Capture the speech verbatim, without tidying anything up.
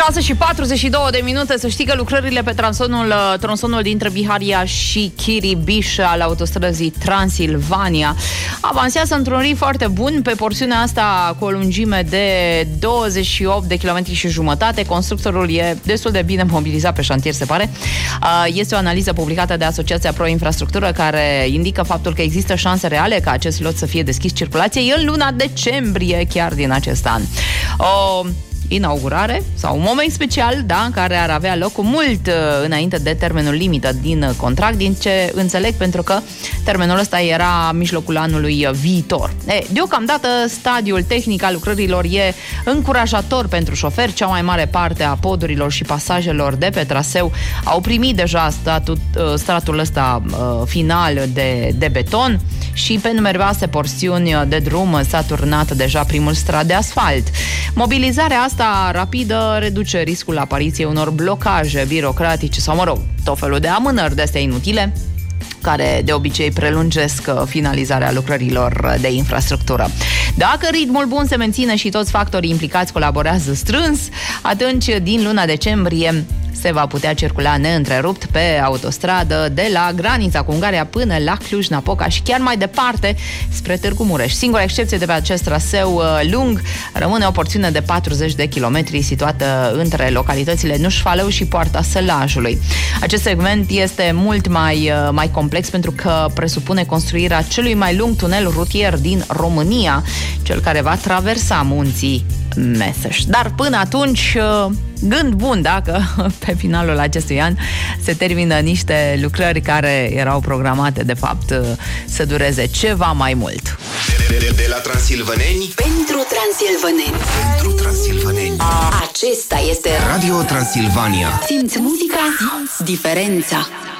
șase și patruzeci și două de minute. Să știi că lucrările pe tronsonul, tronsonul dintre Biharia și Chiribiș al autostrăzii Transilvania avansează într-un ritm foarte bun pe porțiunea asta cu o lungime de douăzeci și opt de kilometri și jumătate. Constructorul e destul de bine mobilizat pe șantier, se pare. Este o analiză publicată de Asociația Pro Infrastructură care indică faptul că există șanse reale ca acest lot să fie deschis circulației în luna decembrie chiar din acest an. O inaugurare sau un moment special, da, care ar avea loc cu mult uh, înainte de termenul limită din contract, din ce înțeleg, pentru că termenul ăsta era mijlocul anului viitor. E, deocamdată stadiul tehnic al lucrărilor e încurajator pentru șoferi. Cea mai mare parte a podurilor și pasajelor de pe traseu au primit deja statut, uh, stratul ăsta uh, final de, de beton și pe numeroase porțiuni de drum s-a turnat deja primul strat de asfalt. Mobilizarea asta rapidă reduce riscul apariției unor blocaje birocratice sau, mă rog, tot felul de amânări de astea inutile, care de obicei prelungesc finalizarea lucrărilor de infrastructură. Dacă ritmul bun se menține și toți factorii implicați colaborează strâns, atunci din luna decembrie se va putea circula neîntrerupt pe autostradă de la granița cu Ungaria până la Cluj-Napoca și chiar mai departe spre Târgu Mureș. Singura excepție de pe acest traseu lung rămâne o porțiune de patruzeci de kilometri situată între localitățile Nușfaleu și Poarta Sălajului. Acest segment este mult mai, mai complex pentru că presupune construirea celui mai lung tunel rutier din România, cel care va traversa munții Meseș. Dar până atunci, gând bun dacă pe finalul acestui an se termină niște lucrări care erau programate, de fapt, să dureze ceva mai mult. De, de, de la transilvăneni pentru transilvăneni. Pentru transilvăneni. Acesta este Radio Transilvania. Simți muzica, simți diferența.